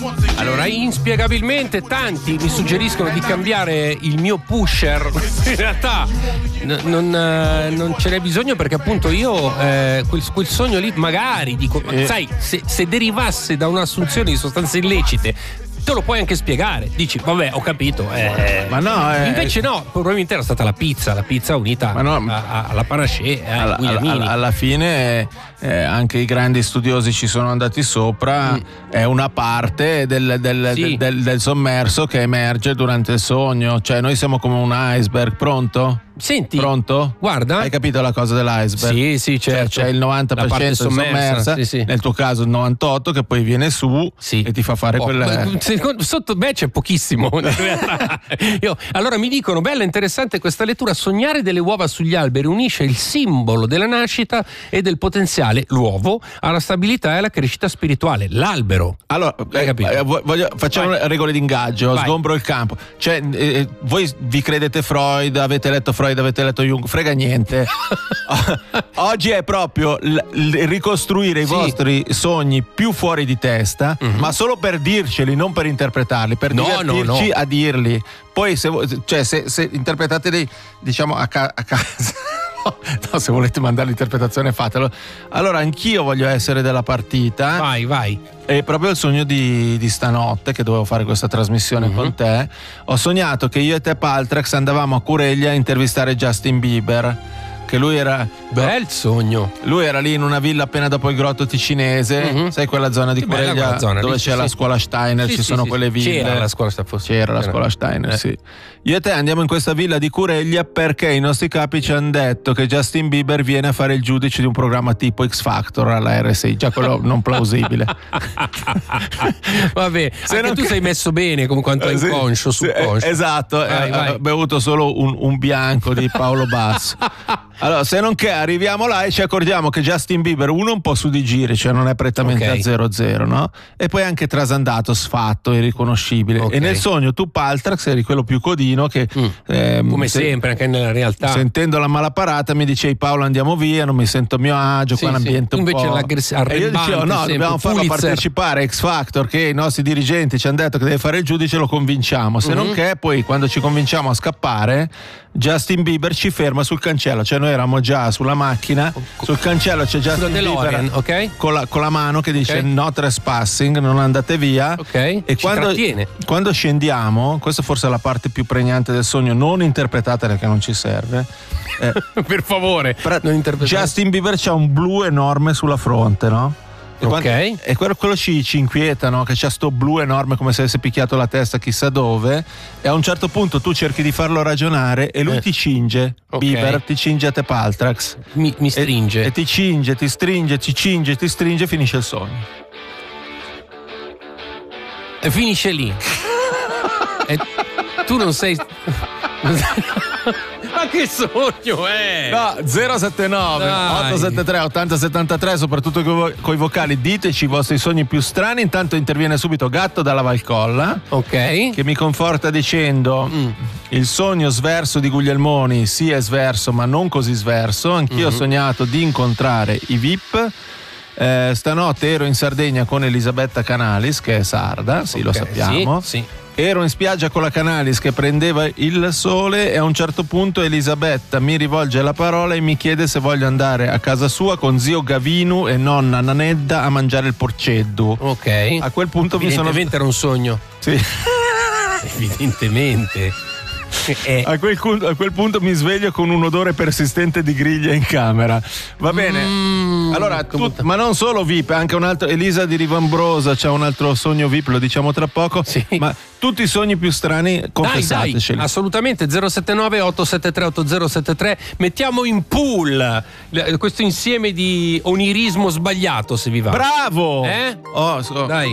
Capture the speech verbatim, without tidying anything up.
Allora, inspiegabilmente tanti mi suggeriscono di cambiare il mio pusher. In realtà n- non, eh, non ce n'è bisogno, perché appunto io eh, quel, quel sogno lì magari dico, Eh. sai, se, se derivasse da un'assunzione di sostanze illecite te lo puoi anche spiegare, dici vabbè, ho capito, eh. Ma no, eh, invece no, probabilmente era stata la pizza, la pizza unita Ma no, a- a- alla panaché, eh, alla, alla, Guglielmini. alla fine eh, anche i grandi studiosi ci sono andati sopra. Mm. È una parte del, del, Sì. del, del- del sommerso che emerge durante il sogno, cioè noi siamo come un iceberg. Pronto? Senti, Pronto? guarda. Hai capito la cosa dell'iceberg? Sì, sì, certo. Cioè, c'è il novanta per La parte cento sommersa, sommersa, sì, sì. nel tuo caso il novantotto che poi viene su Sì. e ti fa fare Oh, quel... secondo- sotto me c'è pochissimo in realtà. Io- allora mi dicono, bella, interessante questa lettura: sognare delle uova sugli alberi unisce il simbolo della nascita e del potenziale, l'uovo, alla stabilità e alla crescita spirituale, l'albero. Allora, Hai eh, capito? eh, voglio- facciamo Vai. regole d'ingaggio, Vai. sgombro il campo. Cioè, eh, voi vi credete Freud, avete letto Freud, avete letto Jung, frega niente. Oggi è proprio l- l- ricostruire i Sì. vostri sogni più fuori di testa, Mhm. ma solo per dirceli, non per interpretarli, per No, no, divertirci no. a dirli. Poi se, vo- cioè, se, se interpretate dei, diciamo a, ca- a casa. No, se volete mandare l'interpretazione fatelo. Allora anch'io voglio essere della partita. Vai, vai. È proprio il sogno di, di stanotte che dovevo fare questa trasmissione Mhm. con te. Ho sognato che io e te Paltrax andavamo a Cureglia a intervistare Justin Bieber, che lui era Bel sogno. lui era lì in una villa appena dopo il grotto ticinese, Mhm. sai quella zona di Che bella Cureglia quella zona, dove lì, c'è sì, la sì. scuola Steiner, Sì, ci sì, sono sì, quelle ville. c'era la scuola Steiner, C'era la c'era. scuola Steiner, Eh. sì. Io e te andiamo in questa villa di Cureglia perché i nostri capi ci hanno detto che Justin Bieber viene a fare il giudice di un programma tipo X Factor alla R S I, già quello non plausibile. Vabbè, Se anche non tu ca- sei messo bene come quanto Eh, sì, inconscio, sì, subconscio. eh, esatto, Vai, eh, vai. ho bevuto solo un, un bianco di Paolo Basso. Allora, se non che arriviamo là e ci accorgiamo che Justin Bieber, uno un po' su di giri, cioè non è prettamente Ok. a zero zero, no? E poi anche trasandato, sfatto, irriconoscibile. Ok. E nel sogno tu Paltrax eri quello più codino che Mm. ehm, Come se- sempre, anche nella realtà. Sentendo la malaparata mi dicevi Paolo andiamo via, non mi sento a mio agio, Sì, qua è un sì. ambiente un Invece po'... l'aggress- E io arrembante dicevo no, sempre, dobbiamo farlo Pulitzer. partecipare a X Factor, che i nostri dirigenti ci hanno detto che deve fare il giudice, lo convinciamo, se non Mhm. che poi quando ci convinciamo a scappare Justin Bieber ci ferma sul cancello, cioè noi eravamo già sulla macchina, sul cancello c'è Sulla Justin DeLorean, Bieber ok? con la, con la mano che dice Ok. no trespassing, non andate via. Ok, E ci quando, trattiene. quando scendiamo, questa forse è la parte più pregnante del sogno, non interpretata perché non ci serve. eh, Per favore, Pra- non interpretate. Justin Bieber c'ha un blu enorme sulla fronte, no? E, quando- Ok. e quello, quello ci, ci inquieta, no? Che c'ha sto blu enorme come se avesse picchiato la testa chissà dove. E a un certo punto tu cerchi di farlo ragionare e lui Eh. ti cinge. Ok. Bieber ti cinge a te Paltrax. mi, mi E- stringe. E, ti cinge, ti stringe, ti cinge, ti stringe e finisce il sogno. E finisce lì. E tu non sei. Ma che sogno è? No, zero sette nove Dai. otto sette tre otto zero sette tre, soprattutto con i vocali, diteci i vostri sogni più strani. Intanto interviene subito Gatto dalla Valcolla, Ok. che mi conforta dicendo Mm. il sogno sverso di Guglielmoni sì è sverso ma non così sverso, anch'io ho Mhm. sognato di incontrare i V I P. Eh, stanotte ero in Sardegna con Elisabetta Canalis che è sarda, sì, lo Ok, sappiamo. Sì, sì. Ero in spiaggia con la Canalis che prendeva il sole e a un certo punto Elisabetta mi rivolge la parola e mi chiede se voglio andare a casa sua con zio Gavinu e nonna Nanedda a mangiare il porceddu. Ok. A quel punto mi sono... Evidentemente era un sogno. Sì. Evidentemente. Eh, A quel, cu- a quel punto mi sveglio con un odore persistente di griglia in camera. Va bene. Mm, allora, come- tut- ma non solo V I P, anche un altro. Elisa di Rivambrosa c'ha un altro sogno V I P, lo diciamo tra poco. Sì. Ma tutti i sogni più strani, Dai, dai, confessateceli. assolutamente. Zero sette nove otto sette tre otto zero sette tre. Mettiamo in pool le- questo insieme di onirismo sbagliato, se vi va. Bravo! Eh? Oh, so- Dai.